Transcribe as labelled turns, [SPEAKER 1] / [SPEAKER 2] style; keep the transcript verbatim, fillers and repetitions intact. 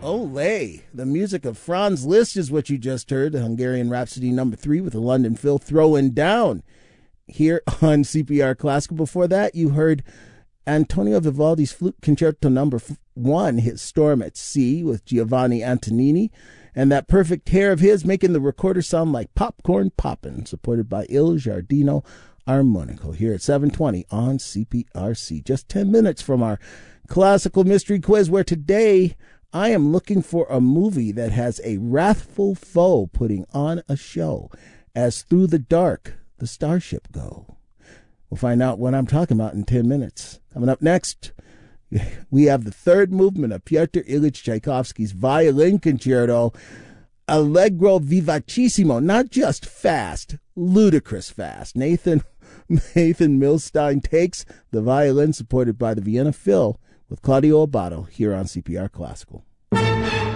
[SPEAKER 1] Olé. The music of Franz Liszt is what you just heard. The Hungarian Rhapsody number three with the London Phil throwing down here on C P R Classical. Before that, you heard Antonio Vivaldi's Flute Concerto number one, his Storm at Sea with Giovanni Antonini. And that perfect hair of his making the recorder sound like popcorn poppin', supported by Il Giardino Armonico here at seven twenty on C P R C. Just ten minutes from our classical mystery quiz, where today I am looking for a movie that has a wrathful foe putting on a show as through the dark the starship go. We'll find out what I'm talking about in ten minutes. Coming up next, we have the third movement of Pyotr Ilyich Tchaikovsky's Violin Concerto, Allegro vivacissimo, not just fast, ludicrous fast. Nathan Nathan Milstein takes the violin, supported by the Vienna Phil, with Claudio Abbado here on C P R Classical.